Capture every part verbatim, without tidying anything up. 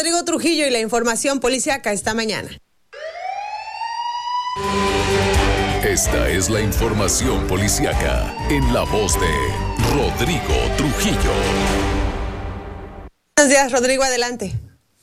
Rodrigo Trujillo y la información policíaca esta mañana. Esta es la información policíaca en la voz de Rodrigo Trujillo. Buenos días, Rodrigo, adelante.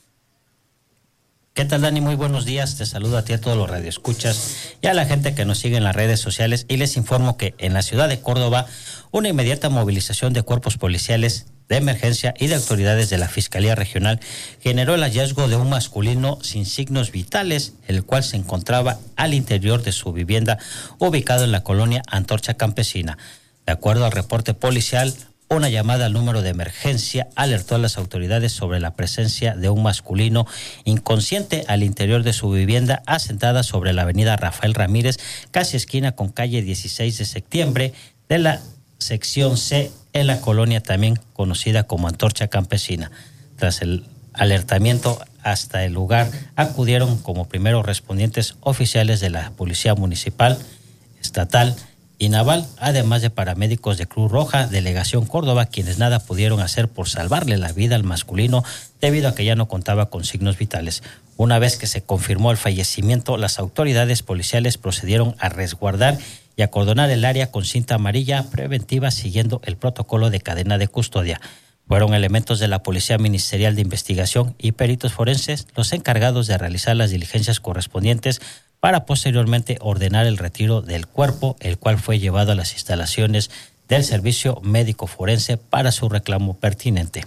¿Qué tal, Dani? Muy buenos días. Te saludo a ti, a todos los radioescuchas y a la gente que nos sigue en las redes sociales, y les informo que en la ciudad de Córdoba una inmediata movilización de cuerpos policiales de emergencia y de autoridades de la Fiscalía Regional generó el hallazgo de un masculino sin signos vitales, el cual se encontraba al interior de su vivienda ubicado en la colonia Antorcha Campesina. De acuerdo al reporte policial, una llamada al número de emergencia alertó a las autoridades sobre la presencia de un masculino inconsciente al interior de su vivienda asentada sobre la avenida Rafael Ramírez, casi esquina con calle dieciséis de septiembre de la sección C en la colonia también conocida como Antorcha Campesina. Tras el alertamiento hasta el lugar acudieron como primeros respondientes oficiales de la Policía Municipal, Estatal y Naval, además de paramédicos de Cruz Roja, Delegación Córdoba, quienes nada pudieron hacer por salvarle la vida al masculino debido a que ya no contaba con signos vitales. Una vez que se confirmó el fallecimiento, las autoridades policiales procedieron a resguardar y acordonar el área con cinta amarilla preventiva siguiendo el protocolo de cadena de custodia. Fueron elementos de la Policía Ministerial de Investigación y peritos forenses los encargados de realizar las diligencias correspondientes para posteriormente ordenar el retiro del cuerpo, el cual fue llevado a las instalaciones del Servicio Médico Forense para su reclamo pertinente.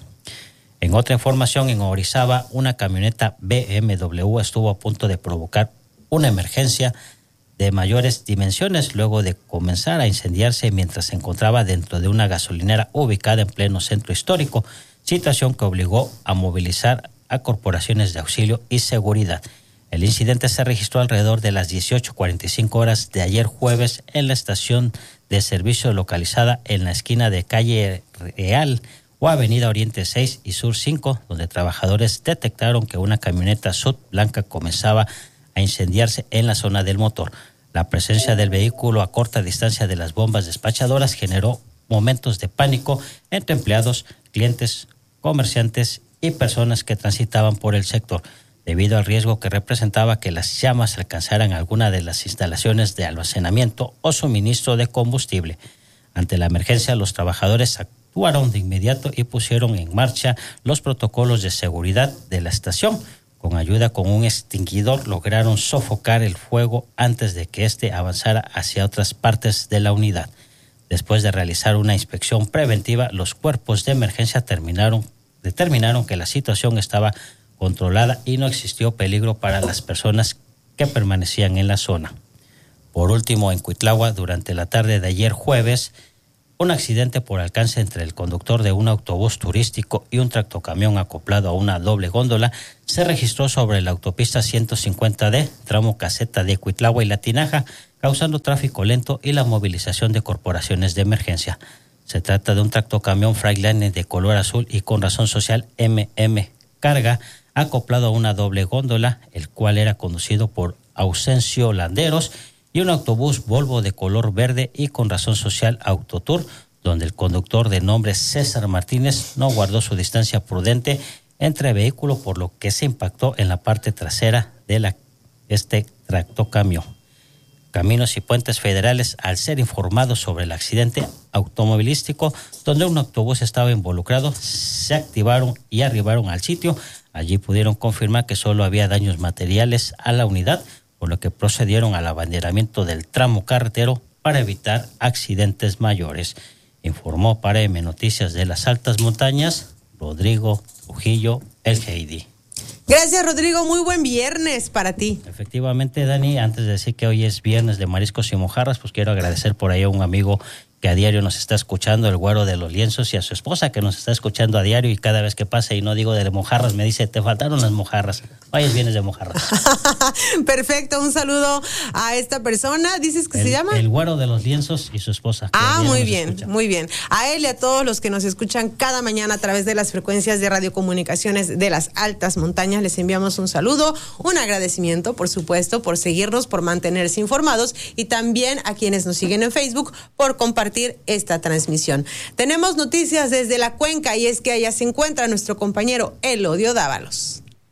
En otra información, en Orizaba, una camioneta B M W estuvo a punto de provocar una emergencia de mayores dimensiones luego de comenzar a incendiarse mientras se encontraba dentro de una gasolinera ubicada en pleno centro histórico, situación que obligó a movilizar a corporaciones de auxilio y seguridad. El incidente se registró alrededor de las dieciocho cuarenta y cinco horas de ayer jueves en la estación de servicio localizada en la esquina de calle Real o avenida Oriente seis y Sur cinco, donde trabajadores detectaron que una camioneta Sud blanca comenzaba a incendiarse en la zona del motor. La presencia del vehículo a corta distancia de las bombas despachadoras generó momentos de pánico entre empleados, clientes, comerciantes y personas que transitaban por el sector, debido al riesgo que representaba que las llamas alcanzaran alguna de las instalaciones de almacenamiento o suministro de combustible. Ante la emergencia, los trabajadores actuaron de inmediato y pusieron en marcha los protocolos de seguridad de la estación. Con ayuda con un extinguidor lograron sofocar el fuego antes de que éste avanzara hacia otras partes de la unidad. Después de realizar una inspección preventiva, los cuerpos de emergencia terminaron, determinaron que la situación estaba controlada y no existió peligro para las personas que permanecían en la zona. Por último, en Cuitlahua, durante la tarde de ayer jueves, un accidente por alcance entre el conductor de un autobús turístico y un tractocamión acoplado a una doble góndola se registró sobre la autopista ciento cincuenta D, tramo Caseta de Cuitlahua y La Tinaja, causando tráfico lento y la movilización de corporaciones de emergencia. Se trata de un tractocamión Freightliner de color azul y con razón social M M Carga, acoplado a una doble góndola, el cual era conducido por Ausencio Landeros, y un autobús Volvo de color verde y con razón social Autotour, donde el conductor de nombre César Martínez no guardó su distancia prudente entre vehículo, por lo que se impactó en la parte trasera de la, este tractocamión. Caminos y Puentes Federales, al ser informados sobre el accidente automovilístico donde un autobús estaba involucrado, se activaron y arribaron al sitio. Allí pudieron confirmar que solo había daños materiales a la unidad, por lo que procedieron al abanderamiento del tramo carretero para evitar accidentes mayores. Informó para M Noticias de las Altas Montañas, Rodrigo Trujillo, el G I D. Gracias, Rodrigo. Muy buen viernes para ti. Efectivamente, Dani, antes de decir que hoy es viernes de mariscos y mojarras, pues quiero agradecer por ahí a un amigo que a diario nos está escuchando, el Güero de los Lienzos, y a su esposa que nos está escuchando a diario, y cada vez que pasa y no digo de mojarras, me dice, te faltaron las mojarras. Hoy es viernes de mojarras. Perfecto, un saludo a esta persona. ¿Dices que el, se llama? El Güero de los Lienzos y su esposa. Ah, muy bien, escucha. muy bien. A él y a todos los que nos escuchan cada mañana a través de las frecuencias de radiocomunicaciones de las Altas Montañas, les enviamos un saludo, un agradecimiento, por supuesto, por seguirnos, por mantenerse informados, y también a quienes nos siguen en Facebook por compartir esta transmisión. Tenemos noticias desde la cuenca, y es que allá se encuentra nuestro compañero Elodio Dávalos.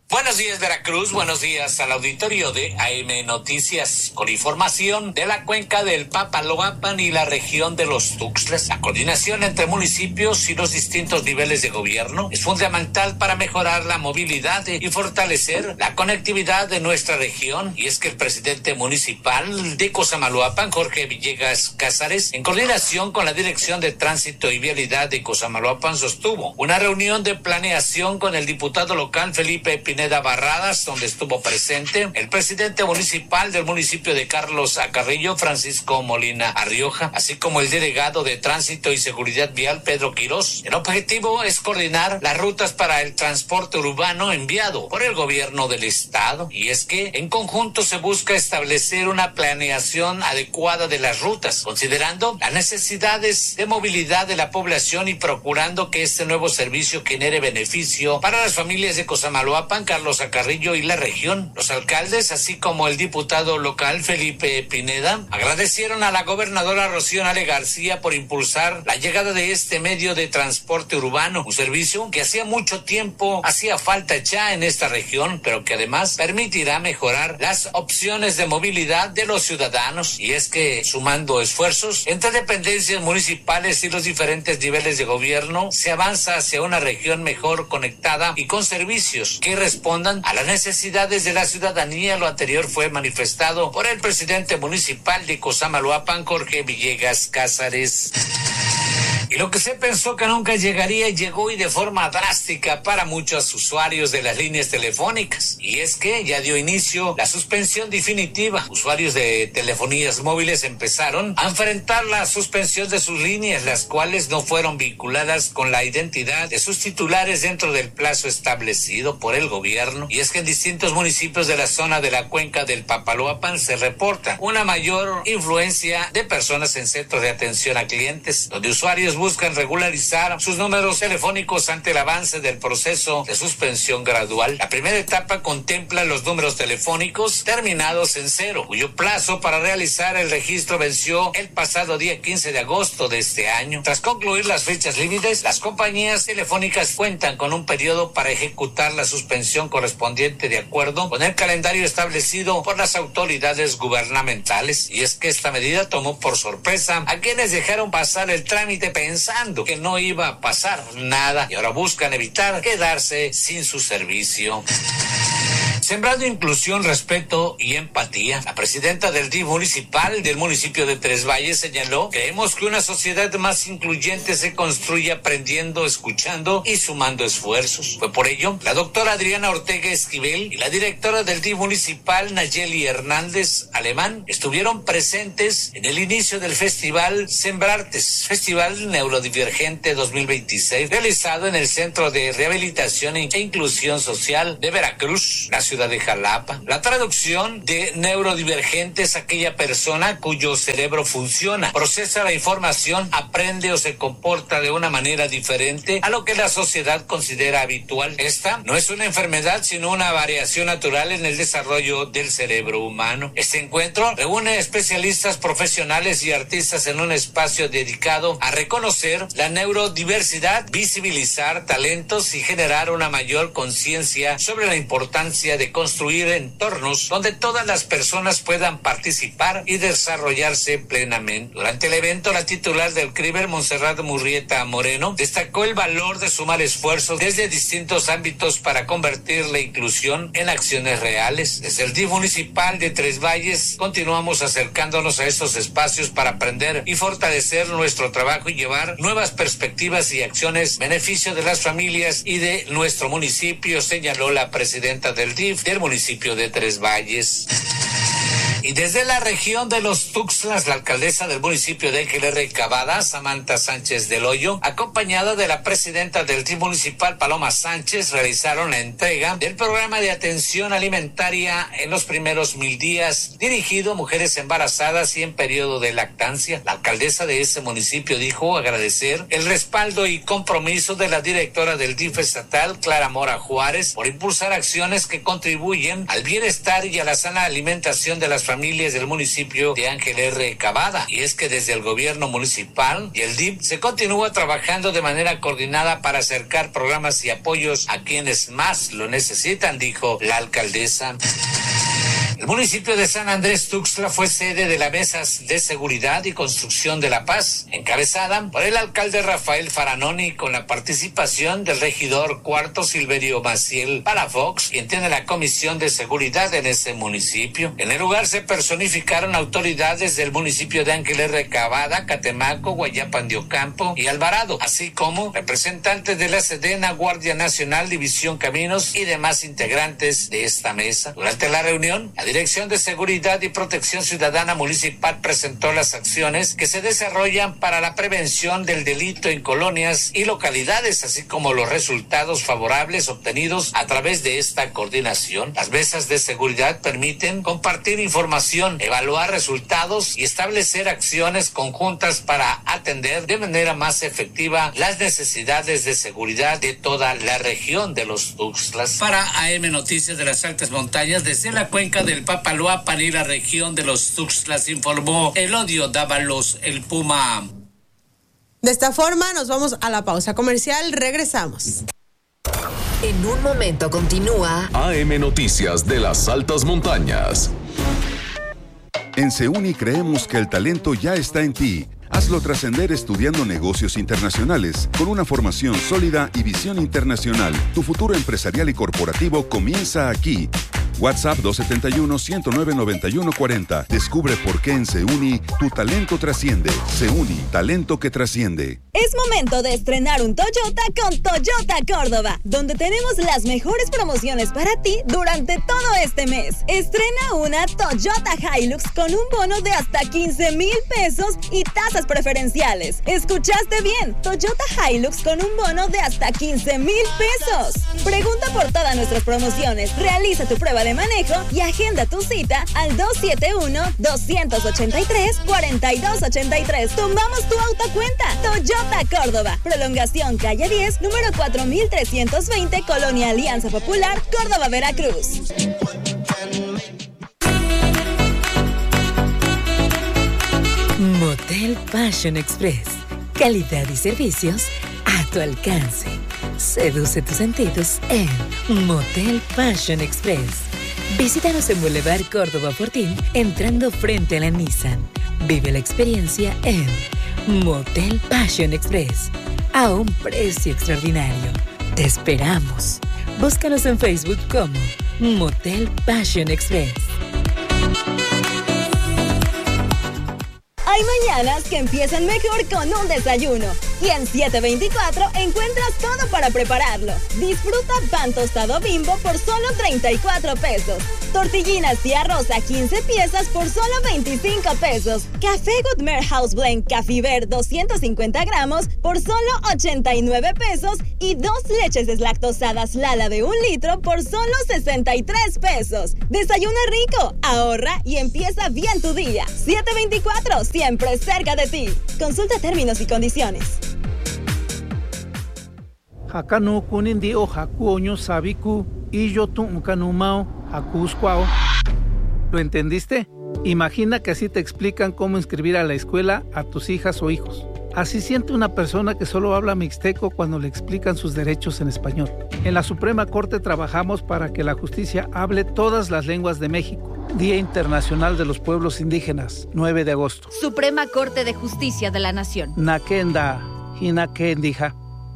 Buenos días, Veracruz. Buenos días al auditorio de A M Noticias. Con información de la cuenca del Papaloapan y la región de los Tuxtlas. La coordinación entre municipios y los distintos niveles de gobierno es fundamental para mejorar la movilidad y fortalecer la conectividad de nuestra región. Y es que el presidente municipal de Cosamaloapan, Jorge Villegas Cázares, en coordinación con la Dirección de Tránsito y Vialidad de Cosamaloapan, sostuvo una reunión de planeación con el diputado local Felipe Pineda Barradas, donde estuvo presente el presidente municipal del municipio de Carlos Acarrillo, Francisco Molina Arrioja, así como el delegado de Tránsito y Seguridad Vial, Pedro Quirós. El objetivo es coordinar las rutas para el transporte urbano enviado por el gobierno del estado, y es que en conjunto se busca establecer una planeación adecuada de las rutas, considerando las necesidades de movilidad de la población y procurando que este nuevo servicio genere beneficio para las familias de Cosamaloapan, Carlos Acarrillo y la región. Los alcaldes, así como el diputado local Felipe Pineda, agradecieron a la gobernadora Rocío Nale García por impulsar la llegada de este medio de transporte urbano, un servicio que hacía mucho tiempo hacía falta ya en esta región, pero que además permitirá mejorar las opciones de movilidad de los ciudadanos. Y es que, sumando esfuerzos entre dependencias municipales y los diferentes niveles de gobierno, se avanza hacia una región mejor conectada y con servicios que respondan a las necesidades de la ciudadanía. Lo anterior fue manifestado por el presidente municipal de Cosamaloapan, Jorge Villegas Cázares. Y lo que se pensó que nunca llegaría, llegó, y de forma drástica para muchos usuarios de las líneas telefónicas. Y es que ya dio inicio la suspensión definitiva. Usuarios de telefonías móviles empezaron a enfrentar la suspensión de sus líneas, las cuales no fueron vinculadas con la identidad de sus titulares dentro del plazo establecido por el gobierno. Y es que en distintos municipios de la zona de la cuenca del Papaloapan se reporta una mayor influencia de personas en centros de atención a clientes, donde usuarios buscan regularizar sus números telefónicos ante el avance del proceso de suspensión gradual. La primera etapa contempla los números telefónicos terminados en cero, cuyo plazo para realizar el registro venció el pasado día quince de agosto de este año. Tras concluir las fechas límites, las compañías telefónicas cuentan con un periodo para ejecutar la suspensión correspondiente de acuerdo con el calendario establecido por las autoridades gubernamentales. Y es que esta medida tomó por sorpresa a quienes dejaron pasar el trámite pensando que no iba a pasar nada, y ahora buscan evitar quedarse sin su servicio. Sembrando inclusión, respeto y empatía, la presidenta del D I F municipal del municipio de Tres Valles señaló: creemos que una sociedad más incluyente se construye aprendiendo, escuchando y sumando esfuerzos. Fue por ello, la doctora Adriana Ortega Esquivel y la directora del D I F municipal, Nayeli Hernández Alemán, estuvieron presentes en el inicio del festival Sembrartes, Festival Neurodivergente dos mil veintiséis, realizado en el Centro de Rehabilitación e Inclusión Social de Veracruz, la ciudad de Jalapa. La traducción de neurodivergente es aquella persona cuyo cerebro funciona, procesa la información, aprende o se comporta de una manera diferente a lo que la sociedad considera habitual. Esta no es una enfermedad, sino una variación natural en el desarrollo del cerebro humano. Este encuentro reúne especialistas, profesionales y artistas en un espacio dedicado a reconocer la neurodiversidad, visibilizar talentos y generar una mayor conciencia sobre la importancia de construir entornos donde todas las personas puedan participar y desarrollarse plenamente. Durante el evento, la titular del CRIBER, Montserrat Murrieta Moreno, destacó el valor de sumar esfuerzos desde distintos ámbitos para convertir la inclusión en acciones reales. Desde el D I F municipal de Tres Valles continuamos acercándonos a estos espacios para aprender y fortalecer nuestro trabajo y llevar nuevas perspectivas y acciones en beneficio de las familias y de nuestro municipio, señaló la presidenta del D I F del municipio de Tres Valles. Y desde la región de los Tuxtlas, la alcaldesa del municipio de Ángel R. Cavada, Samantha Sánchez del Hoyo, acompañada de la presidenta del D I F municipal, Paloma Sánchez, realizaron la entrega del programa de atención alimentaria en los primeros mil días, dirigido a mujeres embarazadas y en periodo de lactancia. La alcaldesa de ese municipio dijo agradecer el respaldo y compromiso de la directora del D I F estatal, Clara Mora Juárez, por impulsar acciones que contribuyen al bienestar y a la sana alimentación de las familias familias del municipio de Ángel R. Cavada. Y es que desde el gobierno municipal y el D I F se continúa trabajando de manera coordinada para acercar programas y apoyos a quienes más lo necesitan, dijo la alcaldesa. El municipio de San Andrés Tuxtla fue sede de la Mesa de Seguridad y Construcción de la Paz, encabezada por el alcalde Rafael Faranoni, con la participación del regidor Cuarto Silverio Maciel Palafox, quien tiene la Comisión de Seguridad en ese municipio. En el lugar se personificaron autoridades del municipio de Ángel R. Cavada, Catemaco, Guayapan de Ocampo y Alvarado, así como representantes de la Sedena, Guardia Nacional, División Caminos y demás integrantes de esta mesa. Durante la reunión, la Dirección de Seguridad y Protección Ciudadana Municipal presentó las acciones que se desarrollan para la prevención del delito en colonias y localidades, así como los resultados favorables obtenidos a través de esta coordinación. Las mesas de seguridad permiten compartir información, evaluar resultados y establecer acciones conjuntas para atender de manera más efectiva las necesidades de seguridad de toda la región de los Tuxtlas. Para A M Noticias de las Altas Montañas, desde la cuenca del Papaloapan y la región de los Tuxtlas, informó Elodio Dávalos, el Puma. De esta forma nos vamos a la pausa comercial, regresamos. En un momento continúa A M Noticias de las Altas Montañas. En Seuni creemos que el talento ya está en ti. Hazlo trascender estudiando negocios internacionales. Con una formación sólida y visión internacional, tu futuro empresarial y corporativo comienza aquí. WhatsApp dos siete uno, uno cero nueve, nueve uno cuatro cero. Descubre por qué en Seuni tu talento trasciende. Seuni, talento que trasciende. Es momento de estrenar un Toyota con Toyota Córdoba, donde tenemos las mejores promociones para ti durante todo este mes. Estrena una Toyota Hilux con un bono de hasta quince mil pesos y tasas preferenciales. ¿Escuchaste bien? Toyota Hilux con un bono de hasta quince mil pesos. Pregunta por todas nuestras promociones, realiza tu prueba de manejo y agenda tu cita al dos siete uno, dos ocho tres, cuatro dos ocho tres. Tomamos tu auto a cuenta. Toyota Córdoba. Prolongación calle diez, número cuatro mil trescientos veinte, Colonia Alianza Popular, Córdoba, Veracruz. Motel Fashion Express. Calidad y servicios a tu alcance. Seduce tus sentidos en Motel Fashion Express. Visítanos en Boulevard Córdoba Fortín, entrando frente a la Nissan. Vive la experiencia en Motel Fashion Express, a un precio extraordinario. Te esperamos. Búscanos en Facebook como Motel Fashion Express. Hay mañanas que empiezan mejor con un desayuno. Y en siete veinticuatro encuentras todo para prepararlo. Disfruta pan tostado Bimbo por solo treinta y cuatro pesos. Tortillinas tía Rosa quince piezas por solo veinticinco pesos. Café Goodmer House Blend Cafiber doscientos cincuenta gramos por solo ochenta y nueve pesos. Y dos leches deslactosadas Lala de un litro por solo sesenta y tres pesos. Desayuna rico, ahorra y empieza bien tu día. siete veinticuatro, siempre cerca de ti. Consulta términos y condiciones. Hakano kunindi o hakuoño sabiku y yo tu kanumao hakuskwao. ¿Lo entendiste? Imagina que así te explican cómo inscribir a la escuela a tus hijas o hijos. Así siente una persona que solo habla mixteco cuando le explican sus derechos en español. En la Suprema Corte trabajamos para que la justicia hable todas las lenguas de México. Día Internacional de los Pueblos Indígenas, nueve de agosto. Suprema Corte de Justicia de la Nación. Nakenda, hinakendija.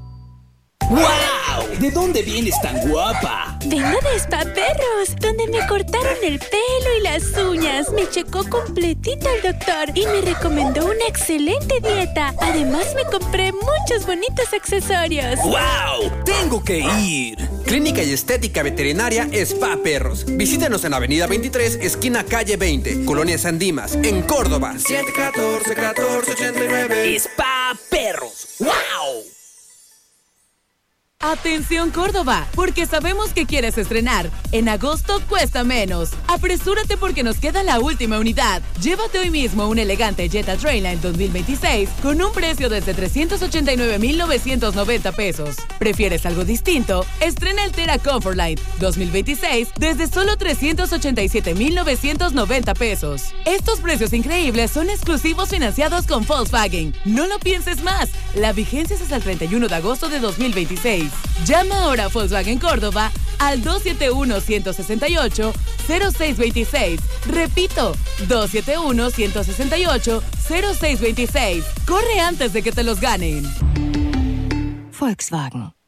¡Wow! ¿De dónde vienes tan guapa? Vengo de Spa Perros, donde me cortaron el pelo y las uñas. Me checó completito el doctor y me recomendó una excelente dieta. Además, me compré muchos bonitos accesorios. ¡Wow! ¡Tengo que ir! Clínica y Estética Veterinaria Spa Perros. Visítenos en Avenida veintitrés, esquina calle veinte, Colonia San Dimas, en Córdoba. siete uno cuatro, uno cuatro ocho nueve. Spa Perros. ¡Wow! Atención Córdoba, porque sabemos que quieres estrenar. En agosto cuesta menos. Apresúrate porque nos queda la última unidad. Llévate hoy mismo un elegante Jetta Trailline dos mil veintiséis con un precio desde trescientos ochenta y nueve mil novecientos noventa pesos. ¿Prefieres algo distinto? Estrena el Tera Comfortline dos mil veintiséis desde solo trescientos ochenta y siete mil novecientos noventa pesos. Estos precios increíbles son exclusivos financiados con Volkswagen. No lo pienses más. La vigencia es hasta el treinta y uno de agosto de dos mil veintiséis. Llama ahora a Volkswagen Córdoba al dos siete uno, uno seis ocho, cero seis dos seis. Repito, dos siete uno, uno seis ocho, cero seis dos seis. Corre antes de que te los ganen. Volkswagen.